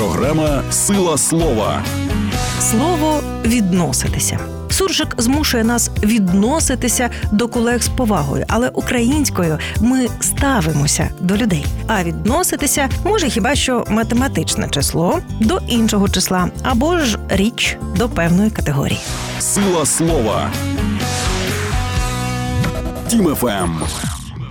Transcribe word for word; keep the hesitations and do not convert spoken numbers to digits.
Програма «Сила слова». Слово «відноситися». Суржик змушує нас відноситися до колег з повагою, але українською ми ставимося до людей. А відноситися може хіба що математичне число до іншого числа, або ж річ до певної категорії. «Сила слова». Тім еф ем.